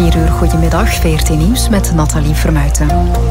4 uur, goedemiddag, VRT Nieuws met Nathalie Vermuijten.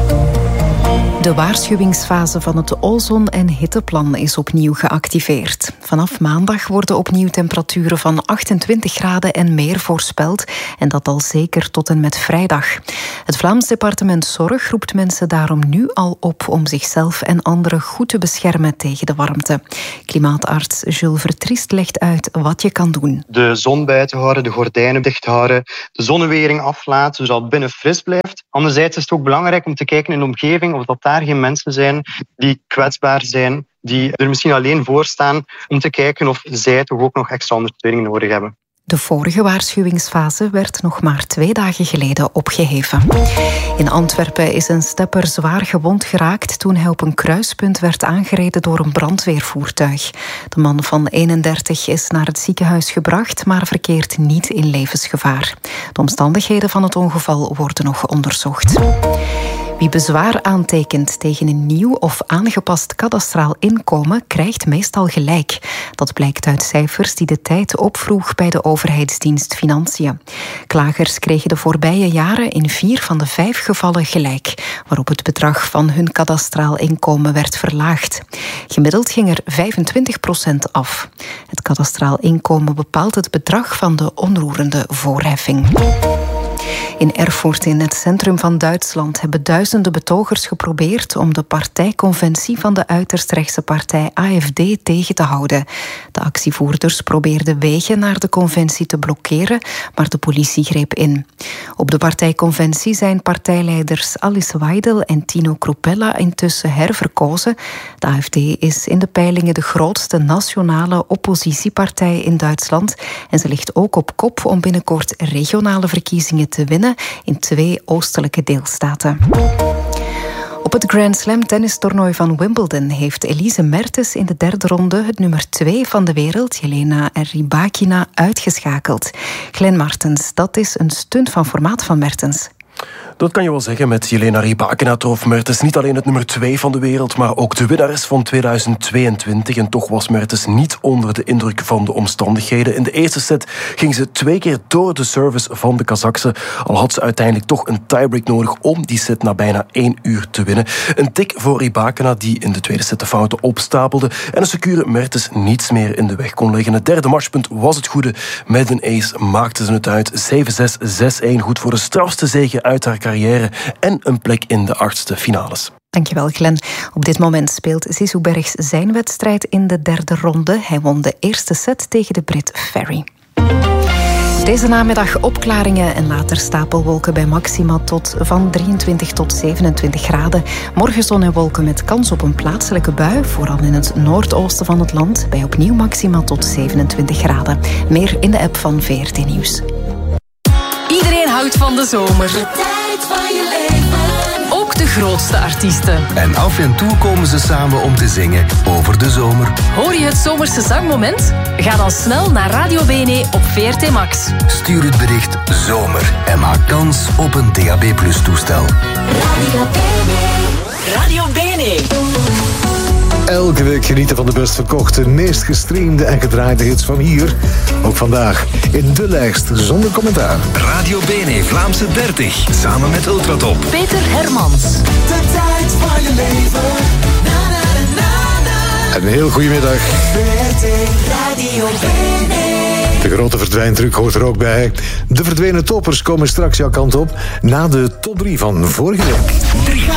De waarschuwingsfase van het ozon- en hitteplan is opnieuw geactiveerd. Vanaf maandag worden opnieuw temperaturen van 28 graden en meer voorspeld. En dat al zeker tot en met vrijdag. Het Vlaams Departement Zorg roept mensen daarom nu al op om zichzelf en anderen goed te beschermen tegen de warmte. Klimaatarts Jules Vertriest legt uit wat je kan doen. De zon buiten houden, de gordijnen dicht houden, de zonnewering aflaten, zodat het binnen fris blijft. Anderzijds is het ook belangrijk om te kijken in de omgeving of dat daar geen mensen zijn die kwetsbaar zijn, die er misschien alleen voor staan, om te kijken of zij toch ook nog extra ondersteuning nodig hebben. De vorige waarschuwingsfase werd nog maar 2 dagen geleden opgeheven. In Antwerpen is een stepper zwaar gewond geraakt toen hij op een kruispunt werd aangereden door een brandweervoertuig. De man van 31 is naar het ziekenhuis gebracht, maar verkeert niet in levensgevaar. De omstandigheden van het ongeval worden nog onderzocht. Wie bezwaar aantekent tegen een nieuw of aangepast kadastraal inkomen, krijgt meestal gelijk. Dat blijkt uit cijfers die De Tijd opvroeg bij de overheidsdienst Financiën. Klagers kregen de voorbije jaren in 4 van de 5 gevallen gelijk, waarop het bedrag van hun kadastraal inkomen werd verlaagd. Gemiddeld ging er 25% af. Het kadastraal inkomen bepaalt het bedrag van de onroerende voorheffing. In Erfurt, in het centrum van Duitsland, hebben duizenden betogers geprobeerd om de partijconventie van de uiterst rechtse partij AfD tegen te houden. De actievoerders probeerden wegen naar de conventie te blokkeren, maar de politie greep in. Op de partijconventie zijn partijleiders Alice Weidel en Tino Kruppella intussen herverkozen. De AfD is in de peilingen de grootste nationale oppositiepartij in Duitsland en ze ligt ook op kop om binnenkort regionale verkiezingen te winnen in 2 oostelijke deelstaten. Op het Grand Slam tennistoernooi van Wimbledon heeft Elise Mertens in de 3e ronde het nummer 2 van de wereld, Jelena Rybakina, uitgeschakeld. Glenn Martens, dat is een stunt van formaat van Mertens. Dat kan je wel zeggen. Met Jelena Rybakina trof Mertens niet alleen het nummer 2 van de wereld, maar ook de winnares van 2022. En toch was Mertens niet onder de indruk van de omstandigheden. In de eerste set ging ze 2 keer door de service van de Kazachse. Al had ze uiteindelijk toch een tiebreak nodig om die set na bijna 1 uur te winnen. Een tik voor Rybakina, die in de tweede set de fouten opstapelde en een secure Mertens niets meer in de weg kon leggen. Het 3e matchpunt was het goede. Met een ace maakte ze het uit. 7-6, 6-1. Goed voor de strafste zege uit haar carrière en een plek in de 8e finales. Dankjewel, Glenn. Op dit moment speelt Zizou Bergs zijn wedstrijd in de 3e ronde. Hij won de eerste set tegen de Brit Ferry. Deze namiddag opklaringen en later stapelwolken bij maxima van 23 tot 27 graden. Morgen zon en wolken met kans op een plaatselijke bui, vooral in het noordoosten van het land, bij opnieuw maxima tot 27 graden. Meer in de app van VRT Nieuws. Iedereen houdt van de zomer. De tijd van je leven. Ook de grootste artiesten. En af en toe komen ze samen om te zingen over de zomer. Hoor je het zomerse zangmoment? Ga dan snel naar Radio BNE op VRT Max. Stuur het bericht zomer en maak kans op een DAB+ toestel. Radio BNE. Radio BNE. Elke week genieten van de best verkochte, meest gestreamde en gedraaide hits van hier. Ook vandaag in de lijst zonder commentaar. Radio BNE Vlaamse 30, samen met Ultratop. Peter Hermans. De tijd van je leven. Na, na, na, na. Een heel goedemiddag. Radio BNE. De grote verdwijntruc hoort er ook bij. De verdwenen toppers komen straks jouw kant op na de top 3 van vorige week.